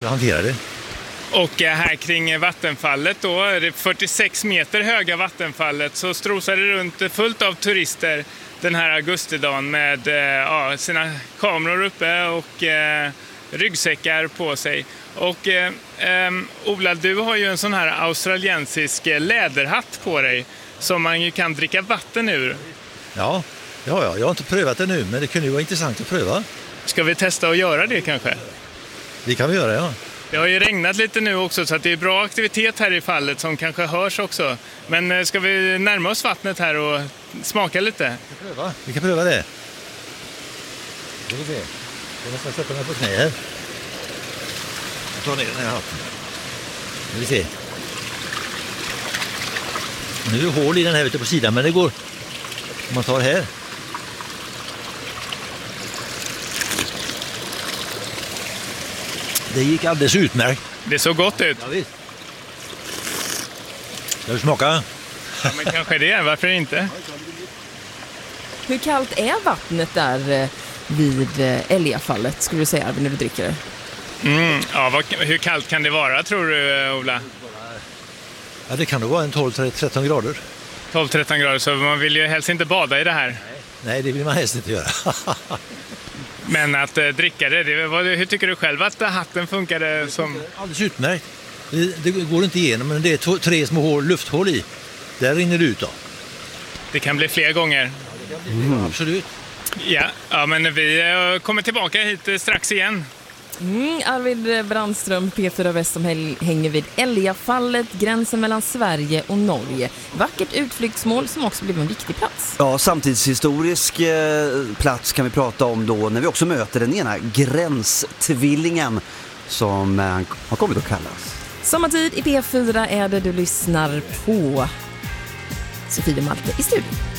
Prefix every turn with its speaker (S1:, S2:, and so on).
S1: hantera det.
S2: Och här kring vattenfallet då, det 46 meter höga vattenfallet, så strosar det runt fullt av turister den här augustidagen med sina kameror uppe och ryggsäckar på sig. Och Ola, du har ju en sån här australiensisk läderhatt på dig som man ju kan dricka vatten ur.
S1: Ja, jag har inte prövat det nu, men det kunde ju vara intressant att pröva.
S2: Ska vi testa att göra det kanske?
S1: Det kan vi göra, ja.
S2: Det har ju regnat lite nu också, så att det är bra aktivitet här i fallet som kanske hörs också. Men ska vi närma oss vattnet här och smaka lite?
S1: Vi kan pröva det. Ska vi se. Jag måste sätta mig på knä här. Jag tar ner den här hatten. Nu vi se. Nu är det hål i den här ute på sidan, men det går om man tar här. Det gick alldeles utmärkt.
S2: Det såg gott ut.
S1: Ja, visst. Ska du smaka?
S2: Ja, men kanske det. Varför inte?
S3: Hur kallt är vattnet där vid Älgafallet, skulle du säga, Arvid, när du dricker det?
S2: Hur kallt kan det vara, tror du, Ola?
S1: Ja, det kan nog vara en 12-13 grader.
S2: 12-13 grader, så man vill ju helst inte bada i det här.
S1: Nej, det vill man helst inte göra.
S2: Men att dricka det, hur tycker du själv att hatten funkade som...
S1: Alldeles utmärkt. Det går inte igenom, men det är 3 små lufthål i. Där rinner det ut då.
S2: Det kan bli fler gånger.
S1: Absolut.
S2: Ja, men vi kommer tillbaka hit strax igen.
S3: Arvid Brandström, P4 Väst, som hänger vid Älgafallet, gränsen mellan Sverige och Norge. Vackert utflyktsmål som också blev en viktig plats.
S4: Ja, samtidshistorisk plats kan vi prata om då, när vi också möter den ena gränstvillingen som har kommit att kallas.
S3: Sommartid i P4 är det du lyssnar på. Sofie Malte i studion.